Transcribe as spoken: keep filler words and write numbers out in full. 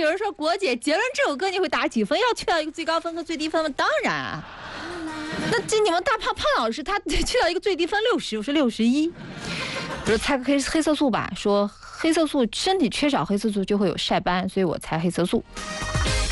人说国姐，结论这首歌你会打几分？要去到一个最高分和最低分吗？当然啊。那这你们大胖胖老师他去到一个最低分六十，我是六十一。我说猜个黑黑色素吧，说黑色素身体缺少黑色素就会有晒斑，所以我猜黑色素。